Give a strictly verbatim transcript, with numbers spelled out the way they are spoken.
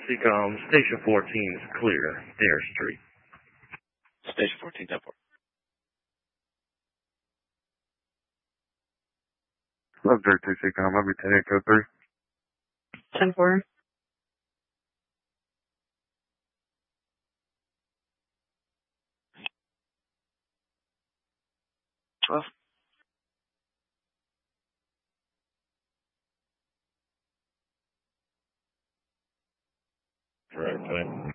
Seacom, Station fourteen is clear. Dare Street. Station fourteen, ten four. Love Dare two Seacom, I'll be ten eight code three. ten four. twelve. Right, fine.